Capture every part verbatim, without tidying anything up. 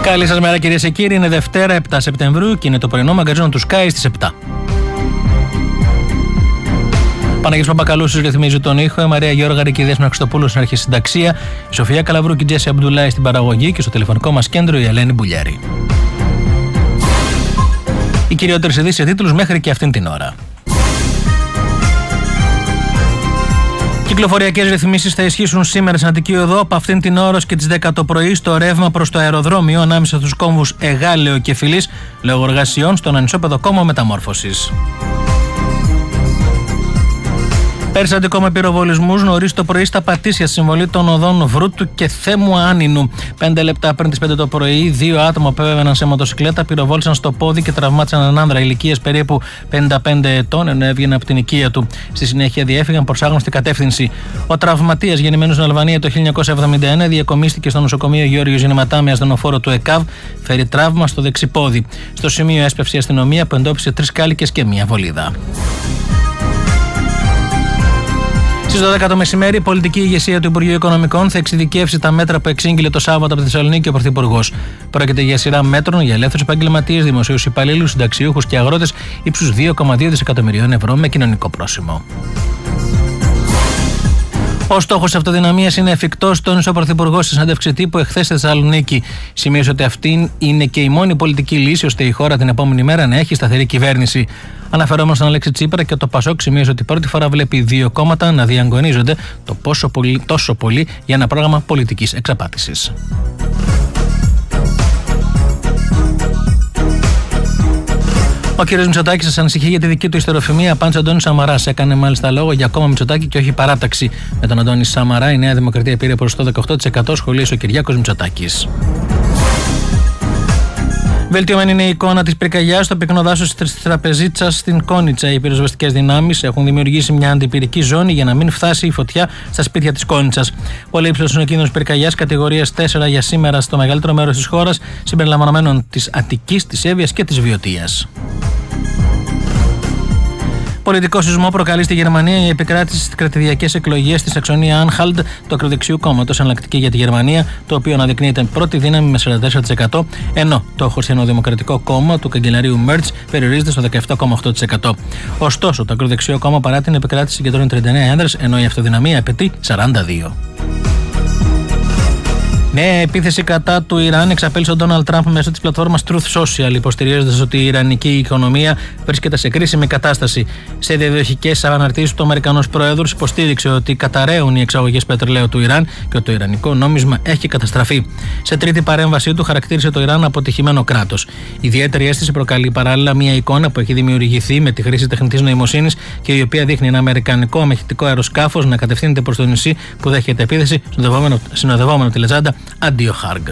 Καλή σας μέρα κυρίες και κύριοι, είναι Δευτέρα επτά Σεπτεμβρίου και είναι το πρωινό μαγκαζίνο του Sky στις επτά. Παναγιώτης Παπακαλούσης ρυθμίζει τον ήχο, η Μαρία Γιώργαρη και η Δέσποινα Χριστοπούλου στην αρχισυνταξία, η Σοφία Καλαβρού και η Τζέσι Αμπντουλάη στην παραγωγή και στο τηλεφωνικό μας κέντρο η Ελένη Μπουλιάρη. Οι κυριότερες ειδήσεις σε τίτλους μέχρι και αυτήν την ώρα. Κυκλοφοριακές ρυθμίσεις θα ισχύσουν σήμερα στην Αττική Οδό από αυτήν την ώρα και τις δέκα το πρωί στο ρεύμα προς το αεροδρόμιο ανάμεσα στους κόμβους Εγάλεο και Φιλής λόγω εργασιών στον ανισόπεδο κόμβο μεταμόρφωσης. Περιστατικό με πυροβολισμούς νωρίς το πρωί στα Πατήσια, συμβολή των οδών Βρούτου και Θέμου Άνινου. Πέντε λεπτά πριν τις πέντε το πρωί, δύο άτομα που έβαιναν σε μοτοσυκλέτα πυροβόλησαν στο πόδι και τραυμάτισαν έναν άνδρα ηλικίας περίπου πενήντα πέντε ετών, ενώ έβγαινε από την οικία του. Στη συνέχεια διέφυγαν προς άγνωστη κατεύθυνση. Ο τραυματίας, γεννημένος στην Αλβανία το χίλια εννιακόσια εβδομήντα ένα, διακομίστηκε στο νοσοκομείο Γεώργιο Ζηνηματά με ασθενοφόρο του ΕΚΑΒ, φέρει τραύμα στο δεξιπόδι. Στο σημείο έσπευσε η αστυνομία που εντόπισε τρεις κάλικες και μία βολίδα. Στις δώδεκα το μεσημέρι, η πολιτική ηγεσία του Υπουργείου Οικονομικών θα εξειδικεύσει τα μέτρα που εξήγηλε το Σάββατο από τη Θεσσαλονίκη ο Πρωθυπουργός. Πρόκειται για σειρά μέτρων για ελεύθερους επαγγελματίες, δημοσίους υπαλλήλους, συνταξιούχους και αγρότες ύψους δύο κόμμα δύο δισεκατομμυρίων ευρώ με κοινωνικό πρόσημο. Ο στόχος αυτοδυναμίας είναι εφικτός, τόνισε ο Πρωθυπουργός στη συνέντευξη τύπου εχθές στη Θεσσαλονίκη. Σημείωσε ότι αυτή είναι και η μόνη πολιτική λύση ώστε η χώρα την επόμενη μέρα να έχει σταθερή κυβέρνηση. Αναφερόμενος στον Αλέξη Τσίπρα και το Πασόκ, σημείωσε ότι πρώτη φορά βλέπει δύο κόμματα να διαγωνίζονται το πόσο πολύ, τόσο πολύ για ένα πρόγραμμα πολιτικής εξαπάτησης. Ο κ. Μητσοτάκης σας ανησυχεί για τη δική του ιστεροφημία, απάντησε ο Αντώνης Σαμαράς. Έκανε μάλιστα λόγο για κόμμα Μητσοτάκη και όχι παράταξη. Με τον Αντώνη Σαμαρά η Νέα Δημοκρατία πήρε ποσοστό δεκαοκτώ τοις εκατό, σχολίασε ο Κυριάκος Μητσοτάκης. Βελτιωμένη είναι η εικόνα της πυρκαγιάς στο πυκνό δάσος της Τραπεζίτσας στην Κόνιτσα. Οι πυροσβεστικές δυνάμεις έχουν δημιουργήσει μια αντιπυρική ζώνη για να μην φτάσει η φωτιά στα σπίτια της Κόνιτσας. Πολύ υψηλός είναι ο κίνδυνος πυρκαγιάς κατηγορίας τέσσερα για σήμερα στο μεγαλύτερο μέρος της χώρας, συμπεριλαμβανομένων της Αττικής, της Εύβοιας και της Βιωτίας. Πολιτικό σεισμό προκαλεί στη Γερμανία η επικράτηση στις κρατηδιακές εκλογές στη Σαξονία Άνχαλντ του ακροδεξιού κόμματος Εναλλακτική για τη Γερμανία, το οποίο αναδεικνύεται πρώτη δύναμη με σαράντα τέσσερα τοις εκατό, ενώ το χριστιανοδημοκρατικό κόμμα του καγκελαρίου Μέρτς περιορίζεται στο δεκαεπτά κόμμα οκτώ τοις εκατό. Ωστόσο, το ακροδεξιό κόμμα παρά την επικράτηση συγκεντρώνει τριάντα εννέα έδρες, ενώ η αυτοδυναμία απαιτεί σαράντα δύο. Νέα επίθεση κατά του Ιράν εξαπέλυσε ο Ντόναλντ Τραμπ μέσω της πλατφόρμας Truth Social, υποστηρίζοντας ότι η ιρανική οικονομία βρίσκεται σε κρίσιμη κατάσταση. Σε διαδοχικές αναρτήσεις του Αμερικανός Πρόεδρος υποστήριξε ότι καταραίουν οι εξαγωγές πετρελαίου του Ιράν και ότι το ιρανικό νόμισμα έχει καταστραφεί. Σε τρίτη παρέμβασή του χαρακτήρισε το Ιράν αποτυχημένο κράτος. Ιδιαίτερη αίσθηση προκαλεί παράλληλα μια εικόνα που έχει δημιουργηθεί με τη χρήση τεχνητής νοημοσύνης και η οποία δείχνει ένα αμερικανικό αμαχητικό αεροσκάφος να κατευθύνεται προς το νησί που δέχεται επίθεση, συνοδευόμενο τηλεζάντα Αντιοχάργ.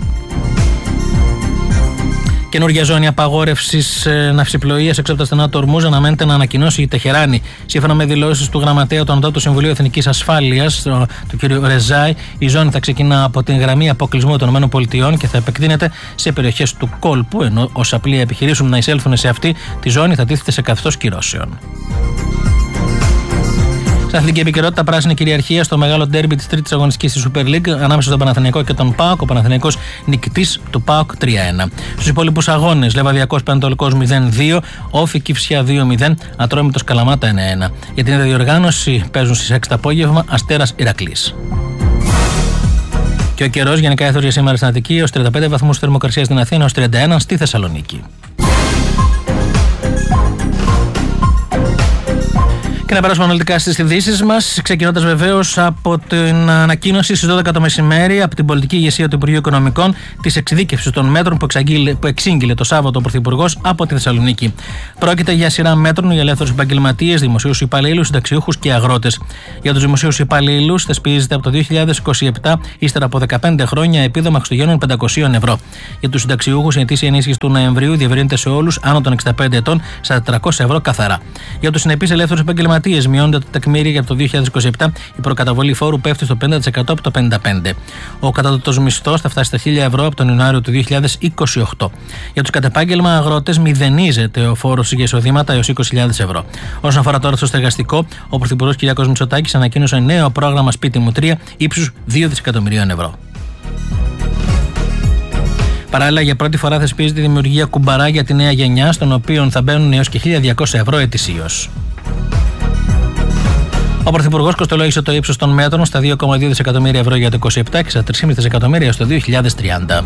Καινούργια ζώνη απαγόρευσης ναυσιπλοείας έξω από τα στενά του Ορμούζ αναμένεται να ανακοινώσει η Τεχεράνη. Σύμφωνα με δηλώσεις του γραμματέα του Ανωτάτου Συμβουλίου Εθνικής Ασφάλειας, του κ. Ρεζάη, η ζώνη θα ξεκινά από την γραμμή αποκλεισμού των ΗΠΑ και θα επεκτείνεται σε περιοχές του κόλπου, ενώ όσα πλοία επιχειρήσουν να εισέλθουν σε αυτή τη ζώνη θα τίθεται σε καθεστώς κυρώσεων. Στην αθλητική επικαιρότητα, πράσινη κυριαρχία στο μεγάλο ντέρμπι της τρίτης αγωνιστικής της Super League ανάμεσα στον Παναθηναϊκό και τον ΠΑΟΚ. Ο Παναθηναϊκός νικητής του ΠΑΟΚ τρία ένα. Στους υπόλοιπους αγώνες, Λεβαδιακός Πανετολικός μηδέν δύο, Όφη Κηφισιά δύο μηδέν, Ατρόμητος Καλαμάτα ένα ένα. Για την ίδια διοργάνωση παίζουν στις έξι το απόγευμα Αστέρας Ηρακλής. Και ο καιρός γενικά έθωσε για σήμερα στην Αττική ως τριάντα πέντε βαθμούς θερμοκρασία στην Αθήνα, ως τριάντα ένα στη Θεσσαλονίκη. Και να περάσουμε αναλυτικά στις ειδήσεις μας, ξεκινώντας βεβαίως από την ανακοίνωση στις δώδεκα το μεσημέρι από την πολιτική ηγεσία του Υπουργείου Οικονομικών της εξειδίκευσης των μέτρων που, που εξήγηλε το Σάββατο ο Πρωθυπουργός από τη Θεσσαλονίκη. Πρόκειται για σειρά μέτρων για ελεύθερους επαγγελματίες, δημοσίους υπαλλήλους, συνταξιούχους και αγρότες. Για τους δημοσίους υπαλλήλους θεσπίζεται από το δύο χιλιάδες είκοσι επτά, ύστερα από δεκαπέντε χρόνια, επίδομα Χριστουγέννων πεντακόσια ευρώ. Για τους συνταξιούχους, η ετήσια ενίσχυση του Νοεμβρίου διευρύνεται σε όλους άνω των εξήντα πέντε ετών στα τετρακόσια ευρώ καθαρά. Για τους συνεπείς ελεύθερους επαγγελματίες, μειώνεται το τεκμήρια για το δύο χιλιάδες είκοσι επτά, η προκαταβολή φόρου πέφτει στο πενήντα τοις εκατό από το πενήντα πέντε τοις εκατό. Ο κατώτατος μισθός θα φτάσει στα χίλια ευρώ από τον Ιανουάριο του δύο χιλιάδες είκοσι οκτώ. Για τους κατ' επάγγελμα αγρότες μηδενίζεται ο φόρος για εισοδήματα έως είκοσι χιλιάδες ευρώ. Όσον αφορά τώρα στο στεγαστικό, ο Πρωθυπουργός Κυριάκος Μητσοτάκης ανακοίνωσε νέο πρόγραμμα Σπίτι μου τρία ύψους δύο δισεκατομμυρίων ευρώ. Παράλληλα, για πρώτη φορά θεσπίζει τη δημιουργία κουμπαρά για τη νέα γενιά, στον οποίο θα μπαίνουν έως και χίλια διακόσια ευρώ ετησίως. Ο Πρωθυπουργός κοστολόγησε το ύψος των μέτρων στα δύο κόμμα δύο δισεκατομμύρια ευρώ για το είκοσι επτά και στα τρία κόμμα πέντε δισεκατομμύρια στο δύο χιλιάδες τριάντα.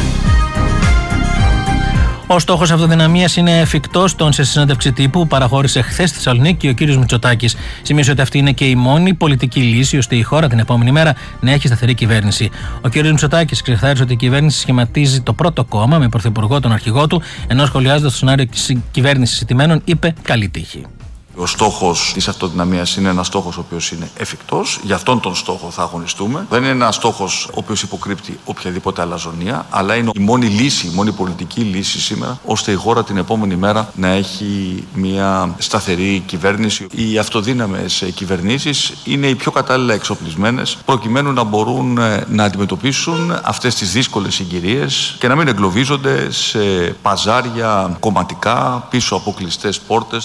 Ο στόχος αυτοδυναμίας είναι εφικτός, τον σε συνέντευξη τύπου που παραχώρησε χθες στη Θεσσαλονίκη ο κ. Μητσοτάκης. Σημείωσε ότι αυτή είναι και η μόνη πολιτική λύση ώστε η χώρα την επόμενη μέρα να έχει σταθερή κυβέρνηση. Ο κ. Μητσοτάκης ξεκαθάρισε ότι η κυβέρνηση σχηματίζει το πρώτο κόμμα με πρωθυπουργό τον αρχηγό του, ενώ σχολιάζοντας το σενάριο κυβέρνησης ηττημένων είπε καλή τύχη. Ο στόχος της αυτοδυναμίας είναι ένας στόχος ο οποίος είναι εφικτός. Για αυτόν τον στόχο θα αγωνιστούμε. Δεν είναι ένας στόχος ο οποίος υποκρύπτει οποιαδήποτε αλαζονία, αλλά είναι η μόνη λύση, η μόνη πολιτική λύση σήμερα, ώστε η χώρα την επόμενη μέρα να έχει μια σταθερή κυβέρνηση. Οι αυτοδύναμες κυβερνήσεις είναι οι πιο κατάλληλα εξοπλισμένες, προκειμένου να μπορούν να αντιμετωπίσουν αυτές τις δύσκολες συγκυρίες και να μην εγκλωβίζονται σε παζάρια κομματικά πίσω από κλειστές πόρτες.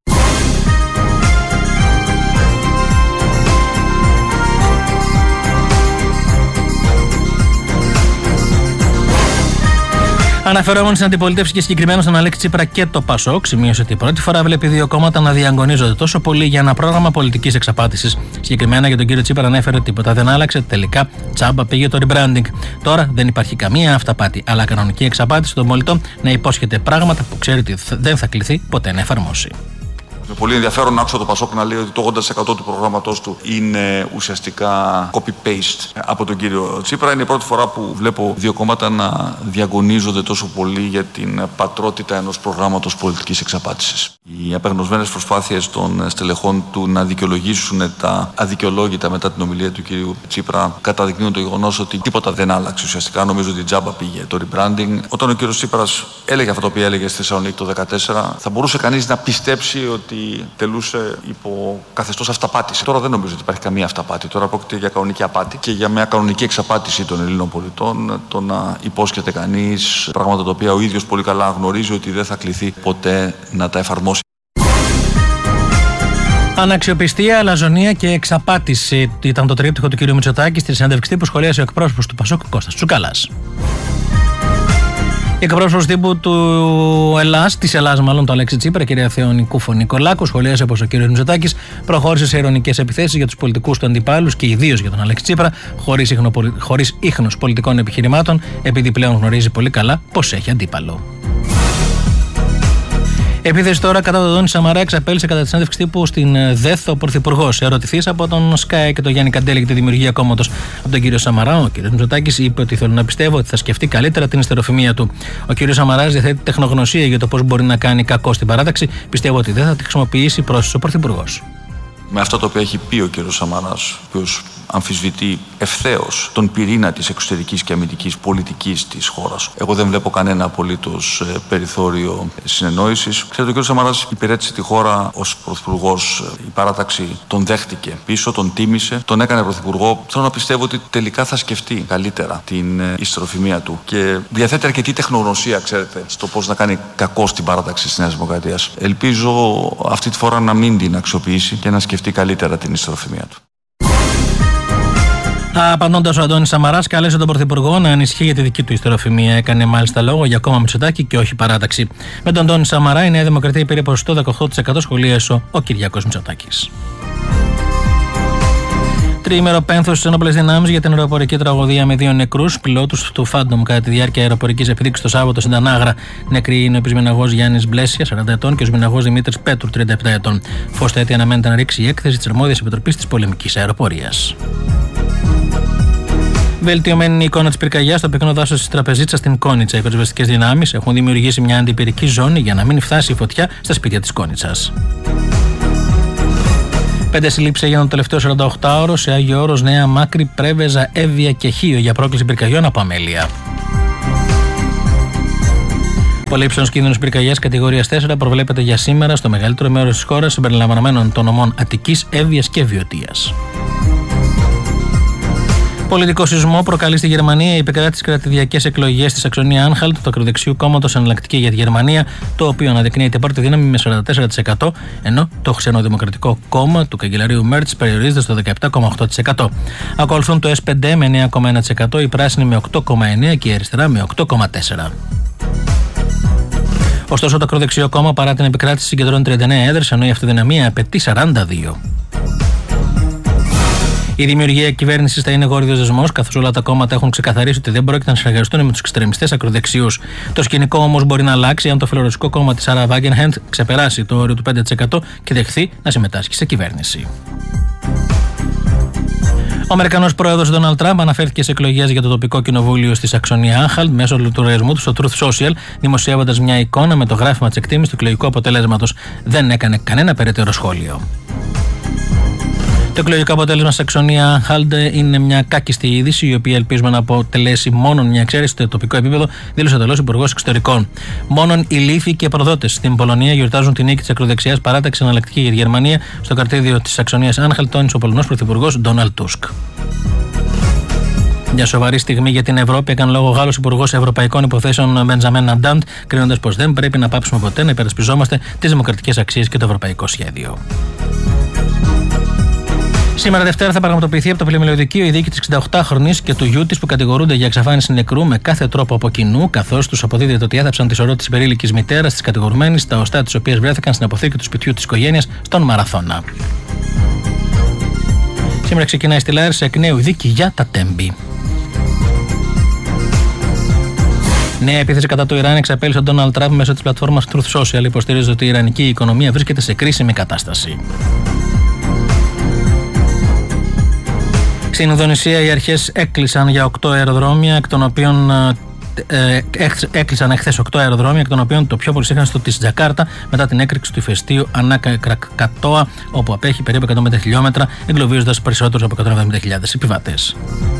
Αναφερόμενο στην αντιπολίτευση και συγκεκριμένα στον Αλέξη Τσίπρα και το Πασόκ, σημείωσε ότι πρώτη φορά βλέπει δύο κόμματα να διαγωνίζονται τόσο πολύ για ένα πρόγραμμα πολιτικής εξαπάτησης. Συγκεκριμένα για τον κύριο Τσίπρα ανέφερε ότι τίποτα δεν άλλαξε, τελικά τσάμπα πήγε το rebranding. Τώρα δεν υπάρχει καμία αυταπάτη, αλλά κανονική εξαπάτηση των πολιτών να υπόσχεται πράγματα που ξέρει ότι δεν θα κληθεί ποτέ να εφαρμόσει. Είναι πολύ ενδιαφέρον να άκουσα το Πασόκ να λέει ότι το ογδόντα τοις εκατό του προγράμματός του είναι ουσιαστικά copy-paste από τον κύριο Τσίπρα. Είναι η πρώτη φορά που βλέπω δύο κόμματα να διαγωνίζονται τόσο πολύ για την πατρότητα ενός προγράμματος πολιτικής εξαπάτησης. Οι απεγνωσμένες προσπάθειες των στελεχών του να δικαιολογήσουν τα αδικαιολόγητα μετά την ομιλία του κύριου Τσίπρα καταδεικνύουν το γεγονός ότι τίποτα δεν άλλαξε ουσιαστικά. Νομίζω ότι τζάμπα πήγε το rebranding. Όταν ο κύριος Τσίπρας έλεγε αυτά τα οποία έλεγε στη Θεσσαλονίκη το δύο χιλιάδες δεκατέσσερα, θα μπορούσε κανείς να πιστέψει ότι τελούσε υπό καθεστώς αυταπάτηση. Τώρα δεν νομίζω ότι υπάρχει καμία αυταπάτη. Τώρα πρόκειται για κανονική απάτη και για μια κανονική εξαπάτηση των Ελλήνων πολιτών. Το να υπόσχεται κανείς πράγματα τα οποία ο ίδιος πολύ καλά γνωρίζει ότι δεν θα κληθεί ποτέ να τα εφαρμόσει. Αναξιοπιστία, αλαζονία και εξαπάτηση ήταν το τρίπτυχο του κ. Μητσοτάκη στη συνέντευξη που σχολίασε ο εκπρόσωπος του Πασόκ Κώστας Τσουκαλάς. Η εκπρόσωπος τύπου του Ελλάς, της Ελλάς μάλλον, το Αλέξη Τσίπρα, κυρία Θεόνη Κούφο-Νικολάκου, σχολίασε πως ο κ. Μητσοτάκης προχώρησε σε ειρωνικές επιθέσεις για τους πολιτικούς του αντιπάλους και ιδίως για τον Αλέξη Τσίπρα, χωρίς, ίχνο, χωρίς ίχνος πολιτικών επιχειρημάτων, επειδή πλέον γνωρίζει πολύ καλά πως έχει αντίπαλο. Επίθεση τώρα κατά τον Αντώνη Σαμαρά εξαπέλυσε κατά τη συνέντευξη τύπου στην ΔΕΘ ο Πρωθυπουργός. Ερωτηθής από τον Σκάι και τον Γιάννη Καντέλη για τη δημιουργία κόμματος από τον κύριο Σαμαρά, ο κ. Μητσοτάκης είπε ότι θέλω να πιστεύω ότι θα σκεφτεί καλύτερα την ιστεροφημία του. Ο κ. Σαμαράς διαθέτει τεχνογνωσία για το πώς μπορεί να κάνει κακό στην παράταξη. Πιστεύω ότι δεν θα τη χρησιμοποιήσει προς ο Πρωθυπουργός. Με αυτά τα οποία έχει πει ο κ. Σαμαράς, ο οποίος αμφισβητεί ευθέως τον πυρήνα της εξωτερικής και αμυντικής πολιτικής της χώρας. Εγώ δεν βλέπω κανένα απολύτως περιθώριο συνεννόησης. Ξέρετε, ο κ. Σαμαράς υπηρέτησε τη χώρα ως πρωθυπουργός. Η παράταξη τον δέχτηκε πίσω, τον τίμησε, τον έκανε πρωθυπουργό. Θέλω να πιστεύω ότι τελικά θα σκεφτεί καλύτερα την ιστεροφημία του και διαθέτει αρκετή τεχνογνωσία, ξέρετε, στο πώς να κάνει κακό στην παράταξη της Νέας Δημοκρατίας. Ελπίζω αυτή τη φορά να μην την αξιοποιήσει και να σκεφτεί καλύτερα την ιστεροφημία του. Απαντώντας, ο Αντώνης Σαμαράς κάλεσε τον Πρωθυπουργό να ανησυχεί για τη δική του ιστεροφημία. Έκανε μάλιστα λόγο για κόμμα Μητσοτάκη και όχι παράταξη. Με τον Αντώνη Σαμαρά η Νέα Δημοκρατία πήρε ποσοστό δεκαοκτώ τοις εκατό, σχολίασε ο Κυριάκος Μητσοτάκης. Τριήμερο πένθος στις ενόπλες δυνάμεις για την αεροπορική τραγωδία με δύο νεκρούς πιλότους του Φάντομ κατά τη διάρκεια αεροπορικής επιδείξης το Σάββατο στην Τανάγρα. Νεκροί είναι ο επισμηναγός Γιάννης Μπλέσια, σαράντα ετών, και ο επισμηναγός Δημήτρης Πέτρου, τριάντα επτά ετών. Φως τέτοια αναμένεται να ρίξει η έκθεση της Αρμόδιας Επιτροπής της Πολεμικής Αεροπορίας. Βελτιωμένη η εικόνα της πυρκαγιάς στο πυκνό δάσος της Τραπεζίτσας στην Κόνιτσα. Οι πυροσβεστικές δυνάμεις έχουν δημιουργήσει μια αντιπυρική ζώνη για να μην φτάσει η φωτιά στα σπίτια της Κόνιτσας. Πέντε συλλήψεις έγιναν το τελευταίο σαρανταοκτάωρο σε Άγιο Όρος, Νέα Μάκρη, Πρέβεζα, Εύβοια και Χίο για πρόκληση πυρκαγιών από αμέλεια. Πολύ υψηλός κίνδυνος πυρκαγιάς κατηγορίας τέσσερα προβλέπεται για σήμερα στο μεγαλύτερο μέρος της χώρας, συμπεριλαμβανομένων των νομών Αττικής, Εύβοιας και Βιωτίας. Πολιτικό σεισμό προκαλεί στη Γερμανία η επικράτηση κρατηδιακές εκλογές στη Σαξονία-Άνχαλτ του ακροδεξιού κόμματος Εναλλακτική για τη Γερμανία, το οποίο αναδεικνύεται πρώτη δύναμη με σαράντα τέσσερα τοις εκατό, ενώ το Ξενοδημοκρατικό κόμμα του καγκελαρίου Μέρτς περιορίζεται στο δεκαεπτά κόμμα οκτώ τοις εκατό. Ακολουθούν το ες πέντε με εννέα κόμμα ένα τοις εκατό, η Πράσινη με οκτώ κόμμα εννέα τοις εκατό και η Αριστερά με οκτώ κόμμα τέσσερα τοις εκατό. Ωστόσο, το ακροδεξιό κόμμα παρά την επικράτηση συγκεντρώνει τριάντα εννέα έδρες, ενώ η αυτοδυναμία απαιτεί σαράντα δύο. Η δημιουργία κυβέρνηση θα είναι γόριδος δεσμός, καθώς όλα τα κόμματα έχουν ξεκαθαρίσει ότι δεν πρόκειται να συνεργαστούν με τους εξτρεμιστές ακροδεξιούς. Το σκηνικό όμως μπορεί να αλλάξει αν το φιλορωσικό κόμμα της Σάρα Βάγκενχεντ ξεπεράσει το όριο του πέντε τοις εκατό και δεχθεί να συμμετάσχει σε κυβέρνηση. Ο Αμερικανός πρόεδρος Ντόναλντ Τραμπ αναφέρθηκε σε εκλογές για το τοπικό κοινοβούλιο στη Σαξονία-Άνχαλτ μέσω του λογαριασμού του στο Truth Social, δημοσιεύοντας μια εικόνα με το γράφημα της εκτίμησης του εκλογικού αποτελέσματος. Δεν έκανε κανένα περαιτέρω σχόλιο. Το εκλογικό αποτέλεσμα στη Σαξονία-Άνχαλτ είναι μια κάκιστη είδηση, η οποία ελπίζουμε να αποτελέσει μόνο μια εξαίρεση στο τοπικό επίπεδο, δήλωσε εντελώς ο Υπουργός Εξωτερικών. Μόνον οι λύθοι και προδότες στην Πολωνία γιορτάζουν την νίκη της ακροδεξιάς παράταξης Εναλλακτική για τη Γερμανία στο καρτίδιο της Σαξονίας-Άνχαλτ, τόνισε ο Πολωνός Πρωθυπουργός Ντόναλντ Τούσκ. Μια σοβαρή στιγμή για την Ευρώπη έκανε λόγο ο Γάλλος Υπουργός Ευρωπαϊκών Υποθέσεων Μπεντζαμέν Αντάντ, κρίνοντας πως δεν πρέπει να πάψουμε ποτέ να υπερασπιζόμαστε τις δημοκρατικές αξίες και το ευρωπαϊκό σχέδιο. Σήμερα Δευτέρα θα πραγματοποιηθεί από το Πλημμυλιωδικείο η δίκη της εξηνταοκτάχρονης και του γιού της που κατηγορούνται για εξαφάνιση νεκρού με κάθε τρόπο από κοινού, καθώς τους αποδίδεται ότι έθαψαν τη σωρό της υπερήλικης μητέρας της κατηγορουμένης, τα οστά της οποίας βρέθηκαν στην αποθήκη του σπιτιού της οικογένειας στον Μαραθώνα. Σήμερα ξεκινάει στη Λάρισα εκ νέου η δίκη για τα Τέμπη. Νέα επίθεση κατά το Ιράν εξαπέλυσε ο Ντόναλντ Τραμπ μέσω της πλατφόρμας Truth Social, υποστηρίζει ότι η ιρανική οικονομία βρίσκεται σε κρίσιμη κατάσταση. Στην Ινδονησία οι αρχές έκλεισαν για οκτώ αεροδρόμια, εκ των οποίων ε, έκλεισαν εχθές οκτώ αεροδρόμια, εκ των οποίων το πιο πολυσύχναστο στο της Τζακάρτα, μετά την έκρηξη του ηφαιστείου Ανάκα Κρακατόα, όπου απέχει περίπου εκατόν πέντε χιλιόμετρα, εγκλωβίζοντας περισσότερους από εκατόν εβδομήντα χιλιάδες επιβάτες.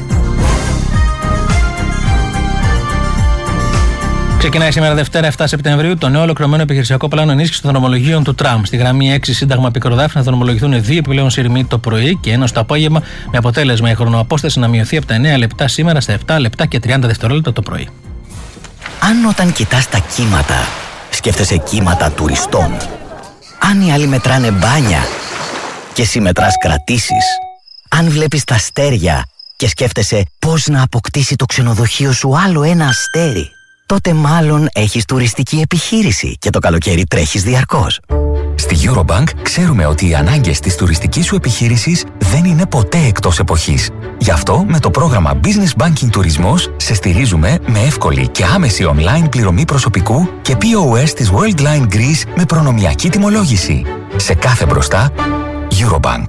Ξεκινάει σήμερα Δευτέρα επτά Σεπτεμβρίου το νέο ολοκληρωμένο επιχειρησιακό πλάνο ενίσχυσης των δρομολογίων του τραμ. Στη γραμμή έξι Σύνταγμα Πικροδάφη να δρομολογηθούν δύο επιπλέον σειρμοί το πρωί και ένα στο απόγευμα, με αποτέλεσμα η χρονοαπόσταση να μειωθεί από τα εννέα λεπτά σήμερα στα επτά λεπτά και τριάντα δευτερόλεπτα το πρωί. Αν όταν κοιτάς τα κύματα, σκέφτεσαι κύματα τουριστών. Αν οι άλλοι μετράνε μπάνια και εσύ μετράς κρατήσεις. Αν βλέπεις τα αστέρια και σκέφτεσαι πώς να αποκτήσει το ξενοδοχείο σου άλλο ένα αστέρι, τότε μάλλον έχεις τουριστική επιχείρηση και το καλοκαίρι τρέχεις διαρκώς. Στη Eurobank ξέρουμε ότι οι ανάγκες της τουριστικής σου επιχείρησης δεν είναι ποτέ εκτός εποχής. Γι' αυτό με το πρόγραμμα Business Banking Τουρισμός σε στηρίζουμε με εύκολη και άμεση online πληρωμή προσωπικού και πι ο ες της Worldline Greece με προνομιακή τιμολόγηση. Σε κάθε μπροστά, Eurobank.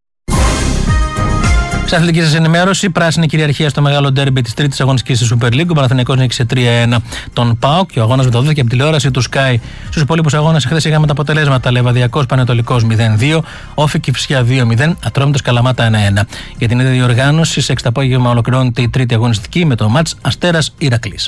Σε αθλητική σας ενημέρωση, πράσινη κυριαρχία στο μεγάλο ντέρμπι της τρίτης αγωνιστικής της Super League. Ο Παναθηναϊκός νίκησε τρία ένα τον ΠΑΟΚ και ο αγώνας μεταδόθηκε από τηλεόραση του Sky. Στους υπόλοιπους αγώνες, χθες είχαμε τα αποτελέσματα: Λεβαδιακός Πανετολικός μηδέν δύο, Όφη Κηφισιά δύο μηδέν, Ατρόμητος Καλαμάτα ένα ένα. Για την ίδια διοργάνωση, σε έξι το απόγευμα ολοκληρώνεται η τρίτη αγωνιστική με το μάτς Αστέρας Ηρακλής.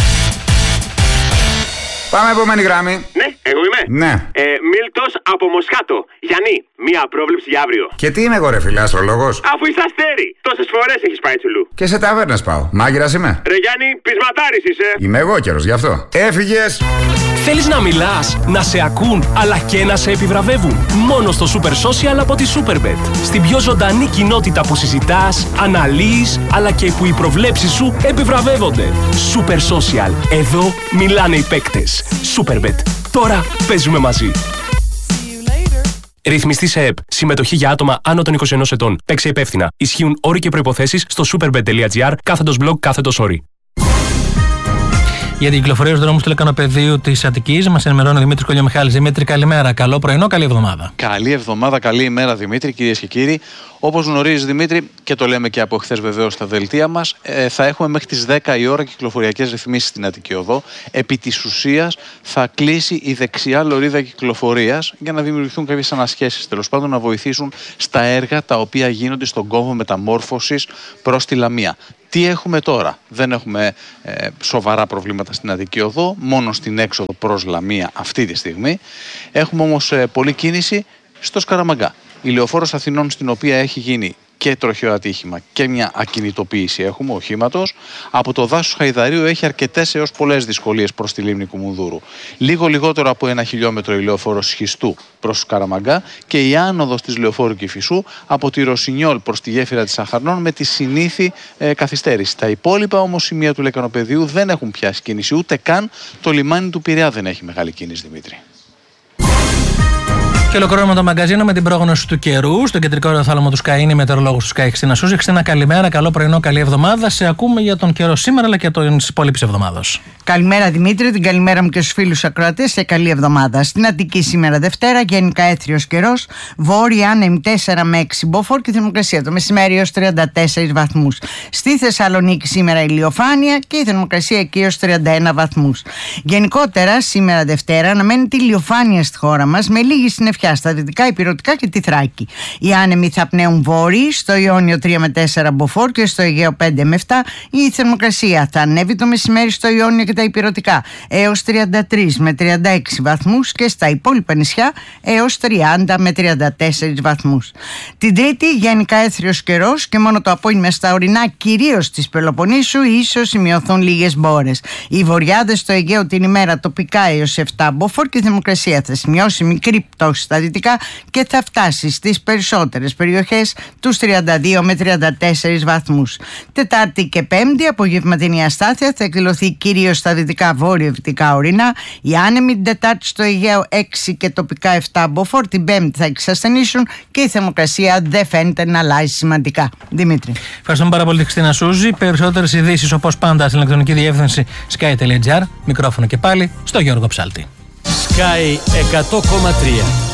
Πάμε επόμενη γράμμη. Ναι, εγώ είμαι. Ναι. Ε, Μίλτος από Μοσχάτο. Γιάννη, μία πρόβλεψη για αύριο. Και τι είμαι εγώ, ρε φίλε, αστρολόγος? Αφού είσαι αστέρι, τόσες φορές έχεις πάει τσουλού. Και σε ταβέρνες πάω. Μάγειρας είμαι. Ρε Γιάννη, πεισματάρης είσαι. Είμαι εγώ καιρος, γι' αυτό. Έφυγες. Θέλεις να μιλάς, να σε ακούν, αλλά και να σε επιβραβεύουν. Μόνο στο Super Social από τη Superbet. Στην πιο ζωντανή κοινότητα που συζητάς, αναλύεις, αλλά και που οι προβλέψεις σου επιβραβεύονται. Super Social. Εδώ μιλάνε οι παίκτες. Superbet. Τώρα παίζουμε μαζί. Ρυθμιστή σε ΕΠ. Συμμετοχή για άτομα άνω των είκοσι ενός ετών. Παίξε υπεύθυνα. Ισχύουν όροι και προϋποθέσεις στο superbet.gr κάθετος blog κάθετος όροι. Για την κυκλοφορία στους δρόμους του Λεκανοπεδίου της Αττικής μας ενημερώνει ο Δημήτρης Κολιομιχάλης. Δημήτρη, καλημέρα. Καλό πρωινό, καλή εβδομάδα. Καλή εβδομάδα, καλή ημέρα, Δημήτρη, κυρίες και κύριοι. Όπως γνωρίζεις, Δημήτρη, και το λέμε και από χθες βεβαίως στα δελτία μας, ε, θα έχουμε μέχρι τις δέκα η ώρα κυκλοφοριακές ρυθμίσεις στην Αττική Οδό. Επί της ουσίας θα κλείσει η δεξιά λωρίδα κυκλοφορίας για να δημιουργηθούν κάποιες ανασχέσεις, τέλος πάντων να βοηθήσουν στα έργα τα οποία γίνονται στον κόμβο μεταμόρφωσης προς τη Λαμία. Τι έχουμε τώρα? Δεν έχουμε ε, σοβαρά προβλήματα στην Αττική Οδό, μόνο στην έξοδο προς Λαμία αυτή τη στιγμή. Έχουμε όμως ε, πολλή κίνηση στο Σκαραμαγκά. Η Λεωφόρος Αθηνών, στην οποία έχει γίνει και τροχαίο ατύχημα και μια ακινητοποίηση έχουμε οχήματος. Από το δάσος Χαϊδαρίου έχει αρκετές έως πολλές δυσκολίες προς τη λίμνη Κουμουνδούρου. Λίγο λιγότερο από ένα χιλιόμετρο η λεωφόρος Σχιστού προς Καραμαγκά και η άνοδος της λεωφόρου Κηφισού από τη Ρωσινιόλ προς τη γέφυρα της Αχαρνών με τη συνήθη ε, καθυστέρηση. Τα υπόλοιπα όμως σημεία του Λεκανοπεδίου δεν έχουν πιάσει κίνηση, ούτε καν το λιμάνι του Πειραιά δεν έχει μεγάλη κίνηση, Δημήτρη. Και ολοκληρώνουμε το μαγκαζίνο με την πρόγνωση του καιρού. Στο κεντρικό αεροθάλαμο του Sky είναι η μετεωρολόγος του Sky, Χριστίνα Σούζη. Χριστίνα, καλημέρα, καλό πρωινό, καλή εβδομάδα. Σε ακούμε για τον καιρό σήμερα αλλά και την υπόλοιπη εβδομάδα. Καλημέρα Δημήτρη, την καλημέρα μου και στους φίλους ακροατές και καλή εβδομάδα. Στην Αττική σήμερα Δευτέρα, γενικά έθριος καιρός, βόρεια άνεμη τέσσερα με έξι μποφόρ και θερμοκρασία το μεσημέρι έως τριάντα τέσσερις βαθμούς. Στη Θεσσαλονίκη σήμερα ηλιοφάνεια και η θερμοκρασία εκεί έως τριάντα ένα βαθμούς. Γενικότερα σήμερα Δευτέρα αναμένεται ηλιοφάνεια στη χώρα μας με λίγη συννεφιά στα δυτικά, ηπειρωτικά και τη Θράκη. Οι άνεμοι θα πνέουν βόρειοι, στο Ιόνιο τρία με τέσσερα μποφόρ και στο Αιγαίο πέντε με επτά. Η θερμοκρασία θα ανέβει το μεσημέρι στο Ιόνιο και τα ηπειρωτικά έως τριάντα τρεις με τριάντα έξι βαθμούς και στα υπόλοιπα νησιά έως τριάντα με τριάντα τέσσερις βαθμούς. Την Τρίτη γενικά έθριος καιρός και μόνο το απόγευμα στα ορεινά κυρίως της Πελοποννήσου ίσως σημειωθούν λίγες μπόρες. Οι βορειάδες στο Αιγαίο την ημέρα τοπικά έως επτά μποφόρ και η θερμοκρασία θα σημειώσει μικρή πτώση στα δυτικά και θα φτάσει στις περισσότερες περιοχές τους τριάντα δύο με τριάντα τέσσερις βαθμούς. Τετάρτη και Πέμπτη απογευματινή αστάθεια θα εκδηλωθεί κυρίως στα δυτικά βόρειο-δυτικά ορεινά. Οι άνεμοι την Τετάρτη στο Αιγαίο έξι και τοπικά επτά μποφόρ, την Πέμπτη θα εξασθενήσουν και η θερμοκρασία δεν φαίνεται να αλλάζει σημαντικά. Δημήτρη. Ευχαριστούμε πάρα πολύ, Χριστίνα Σούζη. Περισσότερες ειδήσεις όπως πάντα στην ηλεκτρονική διεύθυνση sky τελεία gr. Μικρόφωνο και πάλι στο Γιώργο Ψάλτη. Sky εκατό κόμμα τρία.